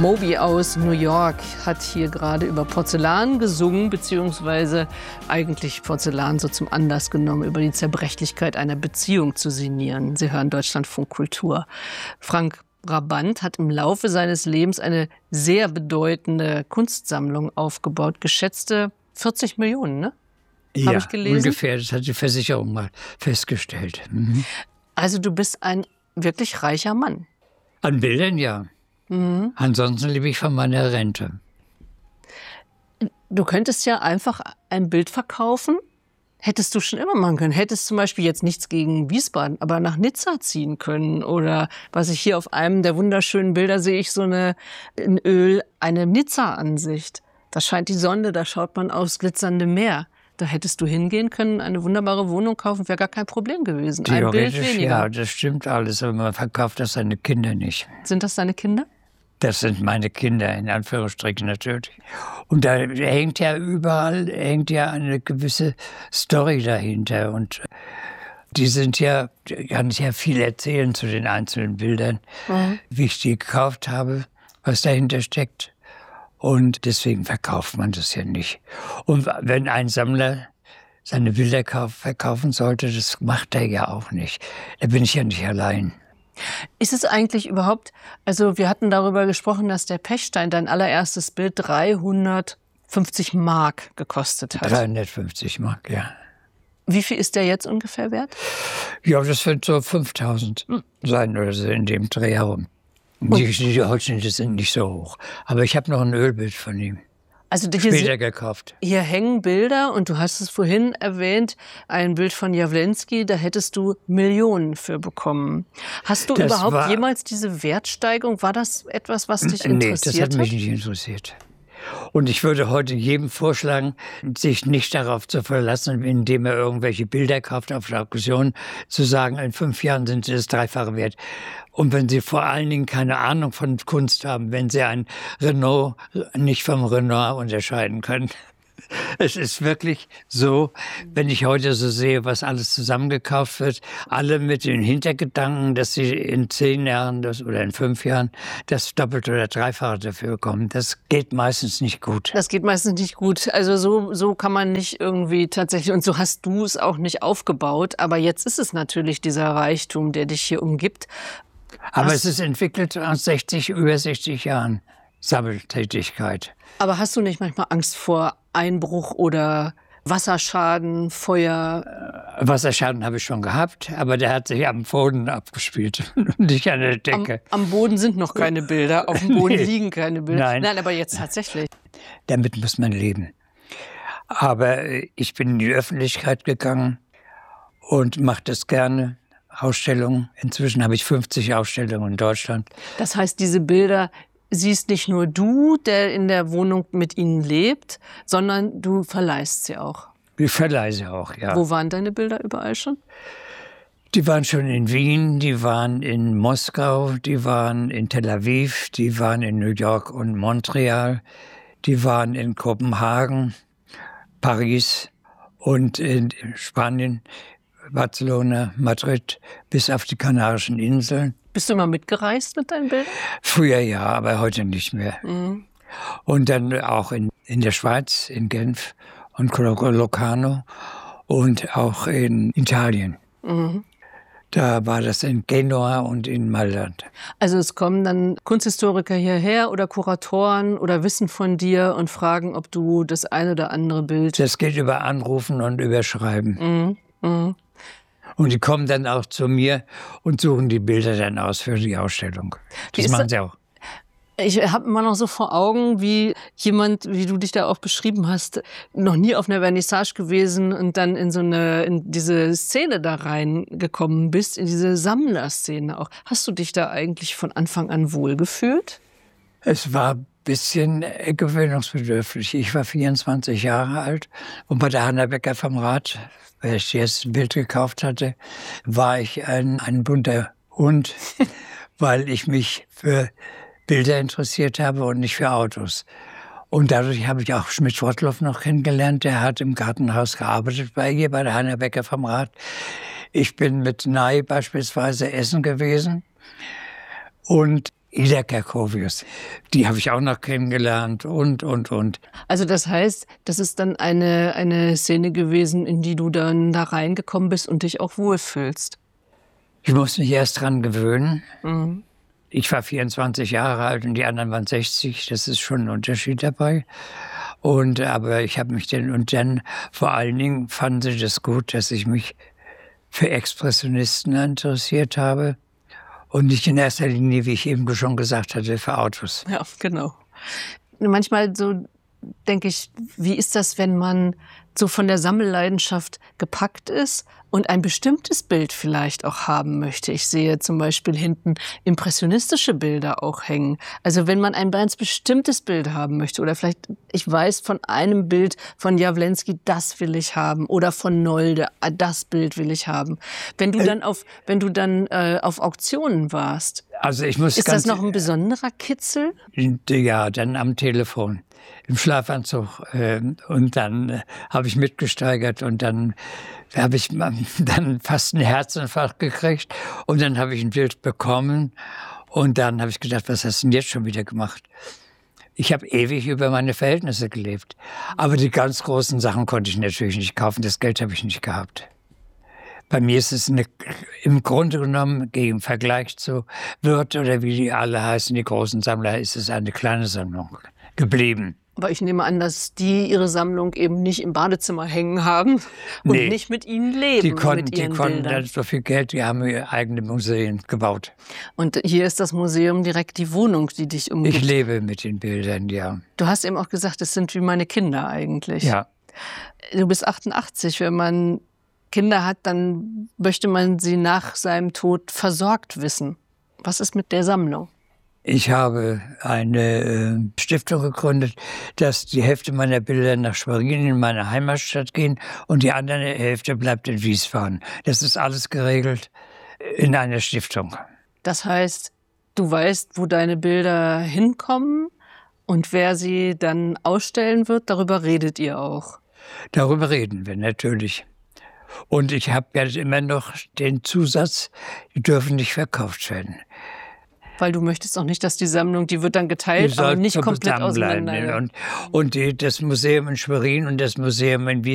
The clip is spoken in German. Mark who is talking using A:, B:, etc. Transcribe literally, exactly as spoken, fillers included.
A: Moby aus New York hat hier gerade über Porzellan gesungen, beziehungsweise eigentlich Porzellan so zum Anlass genommen, über die Zerbrechlichkeit einer Beziehung zu sinnieren. Sie hören Deutschlandfunk Kultur. Frank Brabant hat im Laufe seines Lebens eine sehr bedeutende Kunstsammlung aufgebaut. Geschätzte vierzig Millionen, ne?
B: Ja,
A: Habe ich gelesen?
B: Ungefähr. Das hat die Versicherung mal festgestellt. Mhm.
A: Also du bist ein wirklich reicher Mann.
B: An Bildern ja. Mhm. Ansonsten lebe ich von meiner Rente.
A: Du könntest ja einfach ein Bild verkaufen. Hättest du schon immer machen können. Hättest zum Beispiel jetzt nichts gegen Wiesbaden, aber nach Nizza ziehen können. Oder was ich hier auf einem der wunderschönen Bilder sehe, ich so eine in Öl, eine Nizza-Ansicht. Da scheint die Sonne, da schaut man aufs glitzernde Meer. Da hättest du hingehen können, eine wunderbare Wohnung kaufen, wäre gar kein Problem gewesen. Ein Bild weniger.
B: Ja, das stimmt alles, aber man verkauft das seine Kinder nicht.
A: Sind das deine Kinder?
B: Das sind meine Kinder, in Anführungsstrichen natürlich. Und da hängt ja überall hängt ja eine gewisse Story dahinter. Und die sind ja, kann ich ja viel erzählen zu den einzelnen Bildern, mhm. wie ich die gekauft habe, was dahinter steckt. Und deswegen verkauft man das ja nicht. Und wenn ein Sammler seine Bilder kauf, verkaufen sollte, das macht er ja auch nicht. Da bin ich ja nicht allein.
A: Ist es eigentlich überhaupt, also wir hatten darüber gesprochen, dass der Pechstein, dein allererstes Bild, dreihundertfünfzig Mark gekostet hat.
B: dreihundertfünfzig Mark, ja.
A: Wie viel ist der jetzt ungefähr wert?
B: Ja, das wird so fünftausend hm. sein oder so in dem Dreh herum. Die, die Holzschnitte sind nicht so hoch. Aber ich habe noch ein Ölbild von ihm.
A: Also
B: hier später gekauft.
A: Hier hängen Bilder und du hast es vorhin erwähnt, ein Bild von Jawlensky, da hättest du Millionen für bekommen. Hast du das überhaupt war, jemals diese Wertsteigerung, war das etwas, was dich interessiert hat?
B: Nee, das hat mich nicht interessiert. Und ich würde heute jedem vorschlagen, sich nicht darauf zu verlassen, indem er irgendwelche Bilder kauft auf der Auktion, zu sagen, in fünf Jahren sind sie das Dreifache wert. Und wenn Sie vor allen Dingen keine Ahnung von Kunst haben, wenn Sie ein Renault nicht vom Renoir unterscheiden können. Es ist wirklich so, wenn ich heute so sehe, was alles zusammengekauft wird, alle mit dem Hintergedanken, dass sie in zehn Jahren das, oder in fünf Jahren das Doppelte oder Dreifache dafür bekommen. Das geht meistens nicht gut.
A: Das geht meistens nicht gut. Also so, so kann man nicht irgendwie tatsächlich, und so hast du es auch nicht aufgebaut. Aber jetzt ist es natürlich dieser Reichtum, der dich hier umgibt.
B: Aber hast, es ist entwickelt aus sechzig, über sechzig Jahren Sammeltätigkeit.
A: Aber hast du nicht manchmal Angst vor Einbruch oder Wasserschaden, Feuer?
B: Wasserschaden habe ich schon gehabt, aber der hat sich am Boden abgespielt und nicht an der Decke.
A: Am, am Boden sind noch keine Bilder, auf dem Boden
B: nee.
A: liegen keine Bilder.
B: Nein.
A: Nein, aber jetzt tatsächlich.
B: Damit muss man leben. Aber ich bin in die Öffentlichkeit gegangen und mache das gerne. Ausstellungen. Inzwischen habe ich fünfzig Ausstellungen in Deutschland.
A: Das heißt, diese Bilder siehst nicht nur du, der in der Wohnung mit ihnen lebt, sondern du verleihst sie auch.
B: Ich verleihe sie auch, ja.
A: Wo waren deine Bilder überall schon?
B: Die waren schon in Wien, die waren in Moskau, die waren in Tel Aviv, die waren in New York und Montreal, die waren in Kopenhagen, Paris und in Spanien, Barcelona, Madrid, bis auf die Kanarischen Inseln.
A: Bist du immer mitgereist mit deinen Bildern?
B: Früher ja, aber heute nicht mehr. Mhm. Und dann auch in, in der Schweiz, in Genf und Locarno und auch in Italien. Mhm. Da war das in Genua und in Mailand.
A: Also es kommen dann Kunsthistoriker hierher oder Kuratoren oder wissen von dir und fragen, ob du das ein oder andere Bild...
B: Das geht über Anrufen und über Schreiben.
A: Mhm. Mhm.
B: Und die kommen dann auch zu mir und suchen die Bilder dann aus für die Ausstellung. Das machen sie auch.
A: Ich habe immer noch so vor Augen, wie jemand, wie du dich da auch beschrieben hast, noch nie auf einer Vernissage gewesen und dann in so eine, in diese Szene da reingekommen bist, in diese Sammlerszene auch. Hast du dich da eigentlich von Anfang an wohlgefühlt?
B: Es war ein bisschen gewöhnungsbedürftig. Ich war vierundzwanzig Jahre alt und bei der Hanna Becker vom Rat, weil ich jetzt ein Bild gekauft hatte, war ich ein, ein bunter Hund, weil ich mich für Bilder interessiert habe und nicht für Autos. Und dadurch habe ich auch Schmidt-Rottloff noch kennengelernt. Der hat im Gartenhaus gearbeitet bei ihr, bei der Hanna Becker vom Rat. Ich bin mit Ney beispielsweise essen gewesen. Und Ida Kerkovius, die habe ich auch noch kennengelernt und, und, und.
A: Also das heißt, das ist dann eine, eine Szene gewesen, in die du dann da reingekommen bist und dich auch wohlfühlst.
B: Ich musste mich erst dran gewöhnen.
A: Mhm.
B: Ich war vierundzwanzig Jahre alt und die anderen waren sechzig. Das ist schon ein Unterschied dabei. Und, aber ich habe mich dann, und dann vor allen Dingen fanden sie das gut, dass ich mich für Expressionisten interessiert habe. Und nicht in erster Linie, wie ich eben schon gesagt hatte, für Autos.
A: Ja, genau. Manchmal so denke ich, wie ist das, wenn man so von der Sammelleidenschaft gepackt ist und ein bestimmtes Bild vielleicht auch haben möchte. Ich sehe zum Beispiel hinten impressionistische Bilder auch hängen. Also wenn man ein ganz bestimmtes Bild haben möchte oder vielleicht, ich weiß von einem Bild von Jawlensky, das will ich haben, oder von Nolde, das Bild will ich haben. Wenn du dann auf, wenn du dann äh, auf Auktionen warst,
B: also ich muss
A: ist
B: ganz,
A: das noch ein besonderer Kitzel?
B: Ja, dann am Telefon, im Schlafanzug. Äh, und dann äh, habe ich mitgesteigert und dann habe ich dann fast einen Herzinfarkt gekriegt. Und dann habe ich ein Bild bekommen und dann habe ich gedacht, was hast du denn jetzt schon wieder gemacht? Ich habe ewig über meine Verhältnisse gelebt. Aber die ganz großen Sachen konnte ich natürlich nicht kaufen. Das Geld habe ich nicht gehabt. Bei mir ist es eine, im Grunde genommen, im Vergleich zu Wirth oder wie die alle heißen, die großen Sammler, ist es eine kleine Sammlung geblieben.
A: Aber ich nehme an, dass die ihre Sammlung eben nicht im Badezimmer hängen haben und
B: nee,
A: nicht mit ihnen leben.
B: Die konnten,
A: mit ihren
B: die konnten
A: Bildern.
B: dann so viel Geld, die haben ihre eigene Museen gebaut.
A: Und hier ist das Museum direkt die Wohnung, die dich umgibt.
B: Ich lebe mit den Bildern, ja.
A: Du hast eben auch gesagt, es sind wie meine Kinder eigentlich.
B: Ja.
A: Du bist achtundachtzig, wenn man Kinder hat, dann möchte man sie nach seinem Tod versorgt wissen. Was ist mit der Sammlung?
B: Ich habe eine äh, Stiftung gegründet, dass die Hälfte meiner Bilder nach Schwerin in meine Heimatstadt gehen und die andere Hälfte bleibt in Wiesbaden. Das ist alles geregelt in einer Stiftung.
A: Das heißt, du weißt, wo deine Bilder hinkommen und wer sie dann ausstellen wird, darüber redet ihr auch.
B: Darüber reden wir natürlich. Und ich habe ja immer noch den Zusatz, die dürfen nicht verkauft werden.
A: Weil du möchtest auch nicht, dass die Sammlung, die wird dann geteilt, aber nicht komplett auseinander.
B: Und, und die, das Museum in Schwerin und das Museum in Wiesbaden